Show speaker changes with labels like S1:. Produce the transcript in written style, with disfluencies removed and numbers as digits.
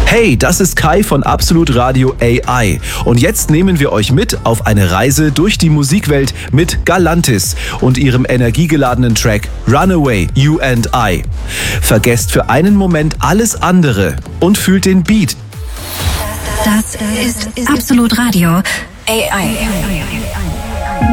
S1: Hey, das ist Kai von Absolut Radio AI. Und jetzt nehmen wir euch mit auf eine Reise durch die Musikwelt mit Galantis und ihrem energiegeladenen Track Runaway, You and I. Vergesst für einen Moment alles andere und fühlt den Beat.
S2: Das ist Absolut Radio AI.